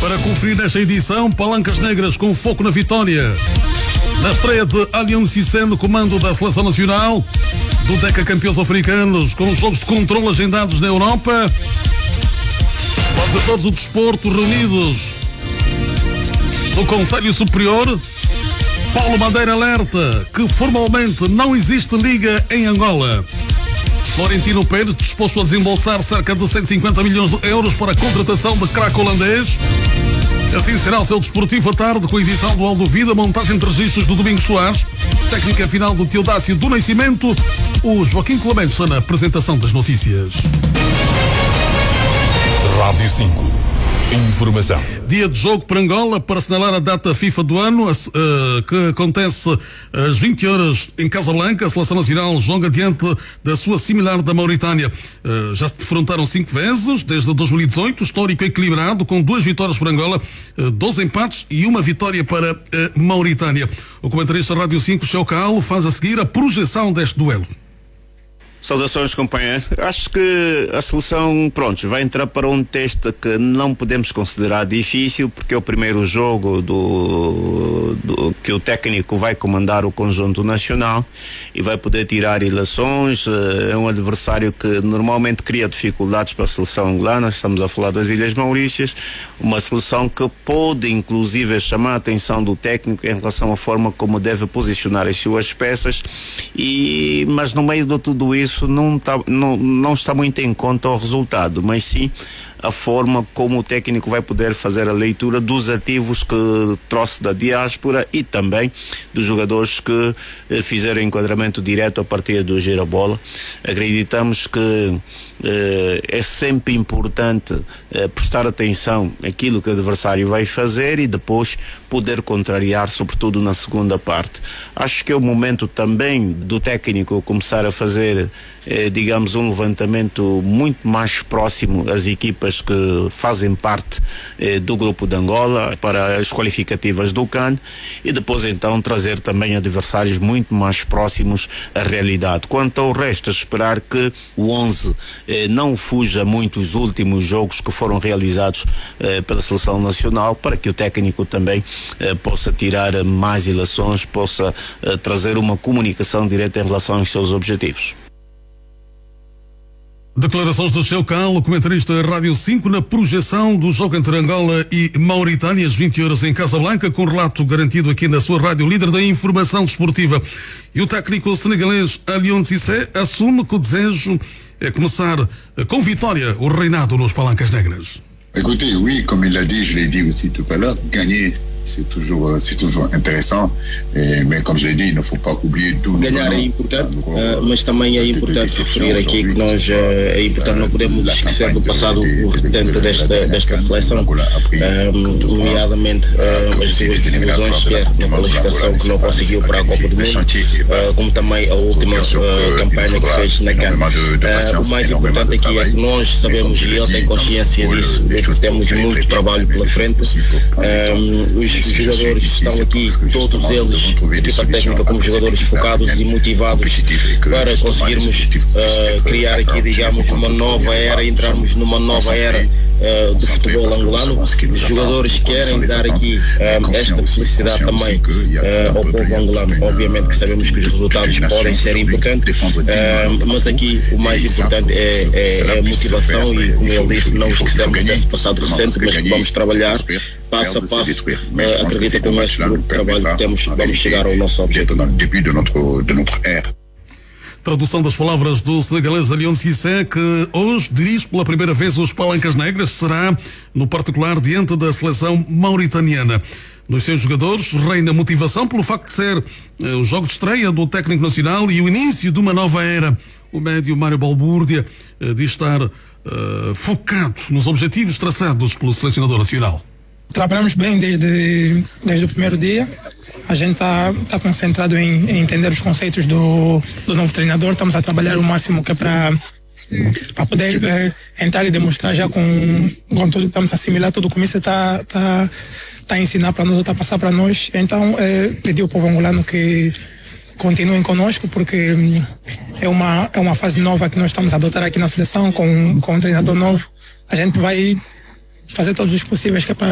Para conferir nesta edição, Palancas Negras com foco na vitória. Na estreia de Alion Cissé no comando da Seleção Nacional, do Deca Campeões Africanos, com os jogos de controle agendados na Europa. Os atores do desporto reunidos no Conselho Superior. Paulo Madeira alerta que formalmente não existe liga em Angola. Florentino Pérez disposto a desembolsar cerca de 150 milhões de euros para a contratação de craque holandês. Assim será o seu desportivo à tarde, com a edição do Aldo Vida, montagem de registros do Domingos Soares, técnica final do Teodácio do Nascimento. O Joaquim Clemente está na apresentação das notícias. Rádio 5. Informação. Dia de jogo para Angola, para assinalar a data FIFA do ano, que acontece às 20 horas em Casablanca. A Seleção Nacional joga diante da sua similar da Mauritânia. Já se defrontaram 5 vezes, desde 2018, histórico equilibrado, com 2 vitórias para Angola, 12 empates e 1 vitória para a Mauritânia. O comentarista Rádio 5, Chaucal, faz a seguir a projeção deste duelo. Saudações, companheiro. Acho que a seleção, vai entrar para um teste que não podemos considerar difícil, porque é o primeiro jogo que o técnico vai comandar o conjunto nacional e vai poder tirar ilações. É um adversário que normalmente cria dificuldades para a seleção angolana. Estamos a falar das Ilhas Maurícias, uma seleção que pode inclusive chamar a atenção do técnico em relação à forma como deve posicionar as suas peças, mas no meio de tudo isso não está muito em conta o resultado, mas sim a forma como o técnico vai poder fazer a leitura dos ativos que trouxe da diáspora e também dos jogadores que fizeram enquadramento direto a partir do Girabola. Acreditamos que é sempre importante prestar atenção naquilo que o adversário vai fazer e depois poder contrariar, sobretudo na segunda parte. Acho que é o momento também do técnico começar a fazer um levantamento muito mais próximo às equipas que fazem parte do grupo de Angola para as qualificativas do CAN e depois então trazer também adversários muito mais próximos à realidade. Quanto ao resto, esperar que o 11 não fuja muito os últimos jogos que foram realizados pela Seleção Nacional, para que o técnico também possa tirar mais ilações, possa trazer uma comunicação direta em relação aos seus objetivos. Declarações do Chaucal, o comentarista Rádio 5, na projeção do jogo entre Angola e Mauritânia, às 20 horas em Casablanca, com relato garantido aqui na sua rádio líder da informação desportiva. E o técnico senegalês Alion Cissé assume que o desejo é começar com vitória o reinado nos Palancas Negras. Écoutez, oui, comme il l'a dit, je l'ai dit aussi tout à l'heure, gagner c'est toujours intéressant, mais comme je l'ai dit, il ne faut pas oublier d'où ganhar é importante, mas também é importante referir aqui que nós é importante, não podemos esquecer do passado recente desta seleção, nomeadamente as 2 desilusões, quer na qualificação que não conseguiu para a Copa do Mundo, como também a última campanha que fez na CAN. O mais importante aqui é que nós sabemos, e ele tem consciência disso, que temos muito trabalho pela frente. Os jogadores estão aqui, todos eles, equipa técnica, como jogadores focados e motivados para conseguirmos criar aqui, uma nova era, entrarmos numa nova era do futebol angolano. Os jogadores querem dar aqui esta felicidade também ao povo angolano. Obviamente que sabemos que os resultados podem ser importantes, mas aqui o mais importante é a motivação e, como ele disse, não esquecermos desse passado recente, mas que vamos trabalhar passo a passo. Acredito que com este grupo de trabalho que temos, vamos chegar ao nosso objetivo. Tradução das palavras do senegalês Alion Cissé, que hoje dirige pela primeira vez os Palancas Negras, será no particular diante da seleção mauritaniana. Nos seus jogadores reina motivação pelo facto de ser o jogo de estreia do técnico nacional e o início de uma nova era. O médio Mário Balbúrdia diz estar focado nos objetivos traçados pelo selecionador nacional. Trabalhamos bem desde o primeiro dia. A gente está concentrado em entender os conceitos do novo treinador. Estamos a trabalhar o máximo que é para poder entrar e demonstrar já com tudo que estamos a assimilar, tudo como isso está a ensinar para nós, está a passar para nós. Então, pedir ao povo angolano que continuem conosco, porque é uma fase nova que nós estamos a adotar aqui na seleção com um treinador novo. A gente vai fazer todos os possíveis que é para